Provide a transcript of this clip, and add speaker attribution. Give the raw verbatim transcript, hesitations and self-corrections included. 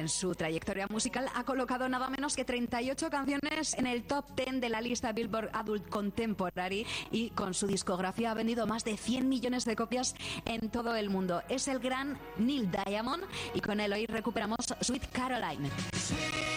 Speaker 1: En su trayectoria musical ha colocado nada menos que treinta y ocho canciones en el top diez de la lista Billboard Adult Contemporary y con su discografía ha vendido más de cien millones de copias en todo el mundo. Es el gran Neil Diamond y con él hoy recuperamos Sweet Caroline.
Speaker 2: Sweet